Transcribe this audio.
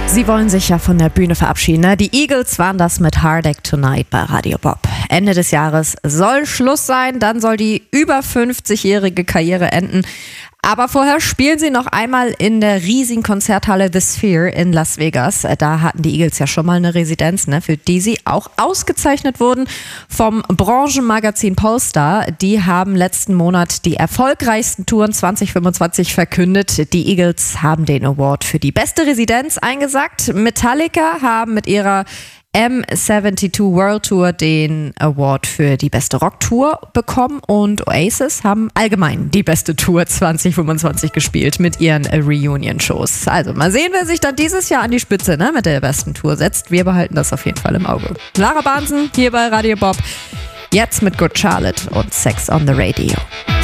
Sie wollen sich ja von der Bühne verabschieden, ne? Die Eagles waren das mit Heartache Tonight bei Radio Bob. Ende des Jahres soll Schluss sein, dann soll die über 50-jährige Karriere enden. Aber vorher spielen sie noch einmal in der riesigen Konzerthalle The Sphere in Las Vegas. Da hatten die Eagles ja schon mal eine Residenz, ne, für die sie auch ausgezeichnet wurden vom Branchenmagazin Polestar. Die haben letzten Monat die erfolgreichsten Touren 2025 verkündet. Die Eagles haben den Award für die beste Residenz eingesackt. Metallica haben mit ihrer M72 World Tour den Award für die beste Rocktour bekommen und Oasis haben allgemein die beste Tour 2025 gespielt mit ihren Reunion-Shows. Also mal sehen, wer sich dann dieses Jahr an die Spitze, ne, mit der besten Tour setzt. Wir behalten das auf jeden Fall im Auge. Lara Bahnsen hier bei Radio Bob, jetzt mit Good Charlotte und Sex on the Radio.